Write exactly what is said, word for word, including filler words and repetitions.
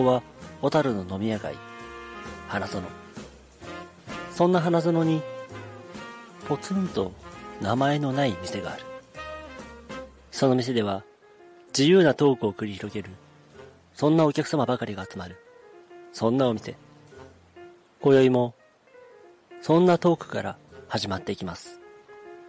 こは小樽の飲み屋街、花園。そんな花園に、ポツンと名前のない店がある。その店では、自由なトークを繰り広げる、そんなお客様ばかりが集まる、そんなお店。今宵も、そんなトークから始まっていきます。